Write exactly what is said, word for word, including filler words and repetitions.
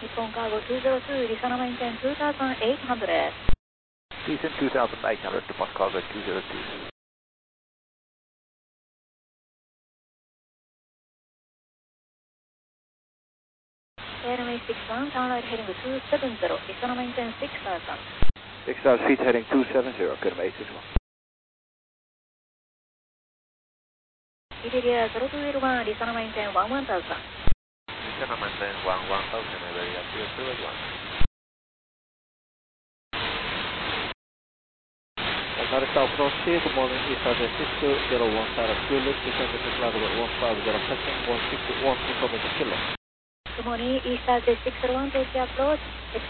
日本カーゴtwo zero two、リサナマインテンtwo thousand eight hundred。 Decent two thousand eight hundred, Nippon Cargo two zero two. Airway six one, down right heading two seven zero,リサナマインテンsix thousand。 six thousand feet heading two seven zero, Kuruma eight six one. イリリアゼロツーエルワン、リサナマインテンone one thousand。 リサナマインテンone one thousand、イリリアゼロツーエルワン。 United South North Sea, good morning, East Asia six two zero one, Sarah Tulip, descending to flight about one five zero, passing one six one, incoming to Kilo. Good morning, East Asia six zero one, Tokyo approach,